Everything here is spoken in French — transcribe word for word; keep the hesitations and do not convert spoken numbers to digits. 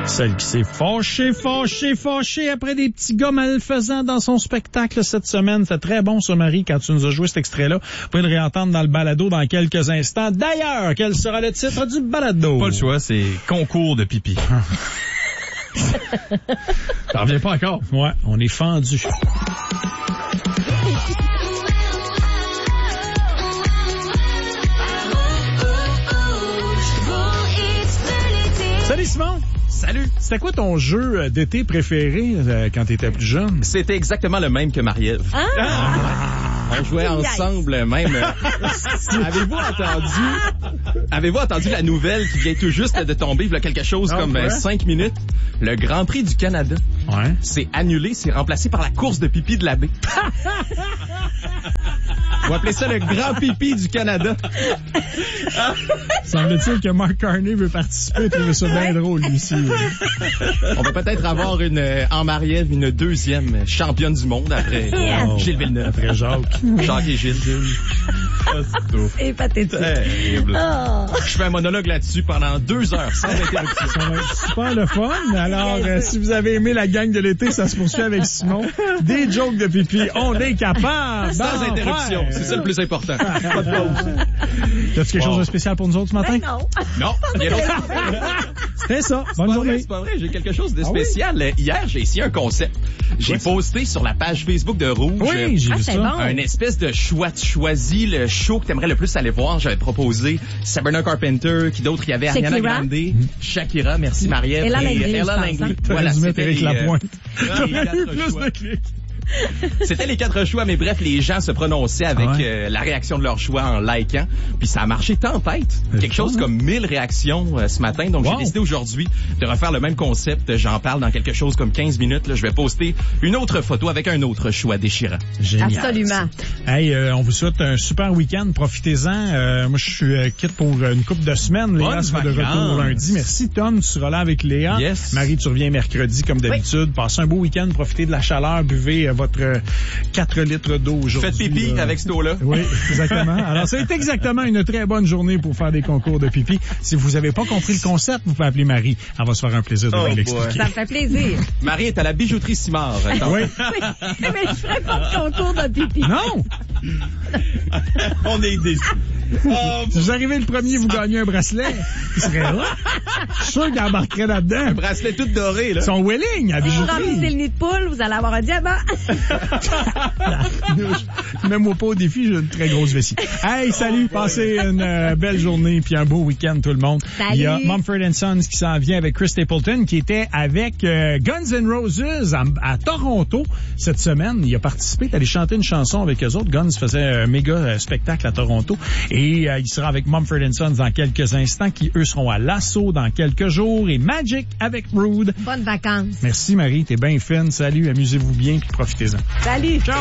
Celle qui s'est fâchée, fâchée, fâchée après des petits gars malfaisants dans son spectacle cette semaine. C'était très bon, ça, Marie, quand tu nous as joué cet extrait-là. Vous pouvez le réentendre dans le balado dans quelques instants. D'ailleurs, quel sera le titre du balado? Pas le choix, c'est concours de pipi. Ça revient pas encore. Ouais, on est fendu. Salut Simon! Salut! C'était quoi ton jeu d'été préféré euh, quand t'étais plus jeune? C'était exactement le même que Marie-Ève. Ah! Ah! On jouait ensemble même. Avez-vous entendu, avez-vous entendu la nouvelle qui vient tout juste de tomber, il y a quelque chose oh, comme ouais. cinq minutes? Le Grand Prix du Canada. Ouais. C'est annulé, c'est remplacé par la course de pipi de la baie. On va appeler ça le Grand Pipi du Canada. Semble-t-il que Mark Carney veut participer et trouver ça bien drôle, lui aussi. On va peut-être avoir une, en Marie-Ève, une deuxième championne du monde après oh, Gilles Villeneuve. Après Jacques. Jacques et Gilles. C'est pathétique. Terrible. Oh. Je fais un monologue là-dessus pendant deux heures sans interruption. Ça va être super le fun. Alors, euh, si vous avez aimé la gang de l'été, ça se poursuit avec Simon. Des jokes de pipi, on est capable. Sans interruption. Ouais. C'est ça le plus important. Pas de pause. T'as-tu quelque wow. chose de spécial pour nous autres ce matin? Ben non. Non, rien d'autre. C'était ça. Bonne c'est journée. Vrai, c'est pas vrai, j'ai quelque chose de spécial. Ah oui? Hier, j'ai essayé un concept. J'ai ouais, posté sur la page Facebook de Rouge. Oui, j'ai ah, vu ça. Bon. Un espèce de choix. Tu choisis le show que t'aimerais le plus aller voir. J'avais proposé Sabrina Carpenter, qui d'autre? Il y avait Shakira. Ariana Grande, mm. Shakira, merci Marie-Ève. Ella et Langley. Ella Langley. Voilà, c'était Éric Lapointe. T'aurais eu plus de clics. C'était les quatre choix, mais bref, les gens se prononçaient avec ouais. euh, la réaction de leur choix en likant. Puis ça a marché tempête. Quelque chose hein? comme mille réactions euh, ce matin. Donc wow. j'ai décidé aujourd'hui de refaire le même concept. J'en parle dans quelque chose comme quinze minutes. Là, je vais poster une autre photo avec un autre choix déchirant. Génial. Absolument. Hey, euh, on vous souhaite un super week-end. Profitez-en. Euh, moi, je suis euh, quitte pour une couple de semaines. Léa sera de retour lundi. Merci, Tom. Tu seras là avec Léa. Yes. Marie, tu reviens mercredi comme d'habitude. Oui. Passez un beau week-end. Profitez de la chaleur. Buvez euh, votre euh, quatre litres d'eau aujourd'hui. Faites pipi là. Avec cette eau-là. Oui, exactement. Alors, c'est exactement une très bonne journée pour faire des concours de pipi. Si vous n'avez pas compris le concept, vous pouvez appeler Marie. Elle va se faire un plaisir de oh vous l'expliquer. Ça me fait plaisir. Marie est à la bijouterie Simard. Oui. Mais je ferai pas de concours de pipi. Non! On est déçus. Oh, si vous arrivez le premier, vous gagnez un bracelet. Il serait là. Je suis sûr qu'il embarquerait là-dedans. Un bracelet tout doré, là. Son welling à bijouterie. Vous remplissez le nid de poule, vous allez avoir un diamant. Même moi pas au défi, j'ai une très grosse vessie. Hey, salut, passez une euh, belle journée puis un beau week-end tout le monde. Salut. Il y a Mumford and Sons qui s'en vient avec Chris Stapleton qui était avec euh, Guns N' Roses à, à Toronto cette semaine. Il a participé, il allé chanter une chanson avec eux autres. Guns faisait un méga euh, spectacle à Toronto et euh, il sera avec Mumford and Sons dans quelques instants qui eux seront à l'assaut dans quelques jours et Magic avec Rude. Bonnes vacances. Merci Marie, t'es bien fine. Salut, amusez-vous bien puis profitez-en. Salut. Ciao.